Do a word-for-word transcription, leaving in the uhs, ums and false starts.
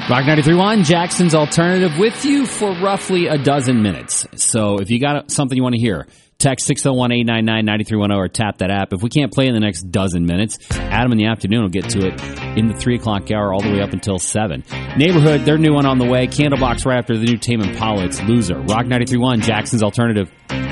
Rock ninety-three point one, Jackson's Alternative, with you for roughly a dozen minutes. So if you got something you want to hear, text six oh one, eight nine nine, nine three one oh or tap that app. If we can't play in the next dozen minutes, Adam in the afternoon will get to it in the three o'clock hour all the way up until seven. Neighborhood, their new one on the way. Candlebox right after the new Tame Impala. It's Loser. Rock ninety-three point one, Jackson's Alternative.